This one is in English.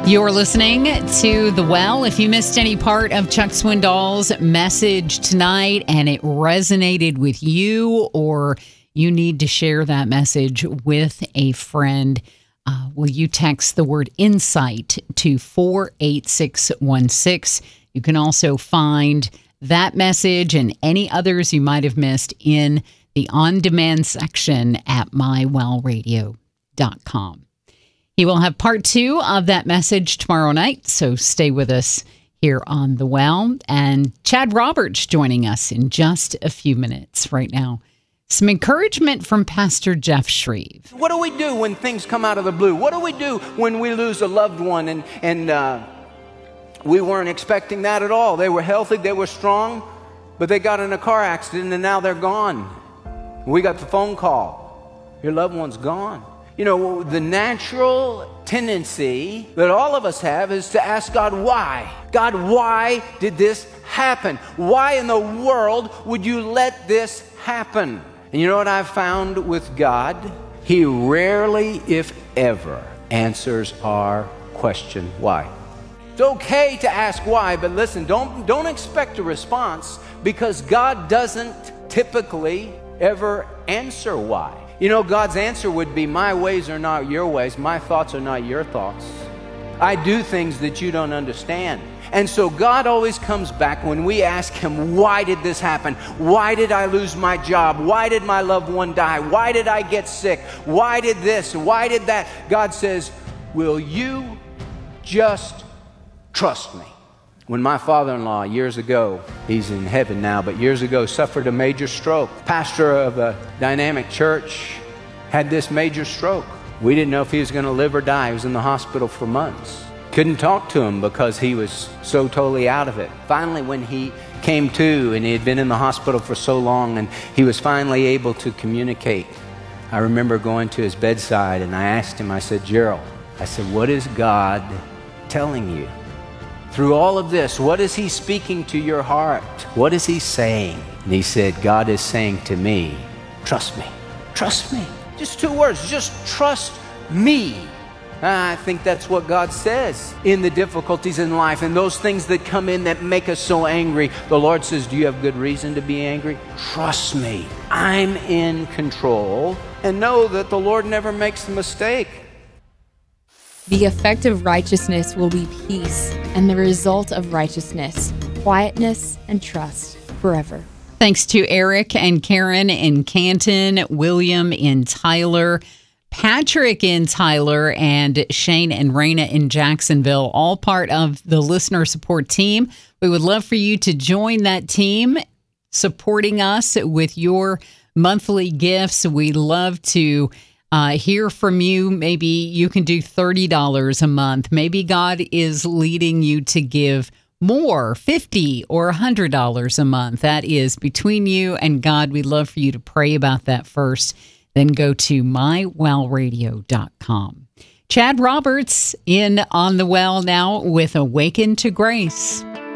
You're listening to The Well. If you missed any part of Chuck Swindoll's message tonight and it resonated with you, or you need to share that message with a friend, will you text the word insight to 48616? You can also find that message and any others you might have missed in the on-demand section at mywellradio.com. He will have part 2 of that message tomorrow night, so stay with us here on The Well. And Chad Roberts joining us in just a few minutes right now. Some encouragement from Pastor Jeff Shreve. What do we do when things come out of the blue? What do we do when we lose a loved one and we weren't expecting that at all? They were healthy, they were strong, but they got in a car accident and now they're gone. We got the phone call. Your loved one's gone. You know, the natural tendency that all of us have is to ask God, why? God, why did this happen? Why in the world would you let this happen? And you know what I've found with God? He rarely, if ever, answers our question, why? It's okay to ask why, but listen, don't expect a response, because God doesn't typically ever answer why. You know, God's answer would be, my ways are not your ways, my thoughts are not your thoughts. I do things that you don't understand. And so God always comes back when we ask Him, why did this happen? Why did I lose my job? Why did my loved one die? Why did I get sick? Why did this? Why did that? God says, will you just trust me? When my father-in-law years ago, he's in heaven now, but years ago suffered a major stroke. Pastor of a dynamic church had this major stroke. We didn't know if he was going to live or die. He was in the hospital for months. Couldn't talk to him because he was so totally out of it. Finally, when he came to, and he had been in the hospital for so long, and he was finally able to communicate, I remember going to his bedside and I asked him, I said, Gerald, I said, what is God telling you? Through all of this, what is He speaking to your heart? What is He saying? And he said, God is saying to me, trust me. Trust me. Just 2 words, just trust me. I think that's what God says in the difficulties in life and those things that come in that make us so angry. The Lord says, do you have good reason to be angry? Trust me. I'm in control. And know that the Lord never makes a mistake. The effect of righteousness will be peace, and the result of righteousness, quietness and trust forever. Thanks to Eric and Karen in Canton, William in Tyler, Patrick in Tyler, and Shane and Raina in Jacksonville, all part of the listener support team. We would love for you to join that team, supporting us with your monthly gifts. We'd love to hear from you. Maybe you can do $30 a month. Maybe God is leading you to give more, $50 or $100 a month. That is between you and God. We'd love for you to pray about that first. Then go to mywellradio.com. Chad Roberts in On the Well now with Awaken to Grace.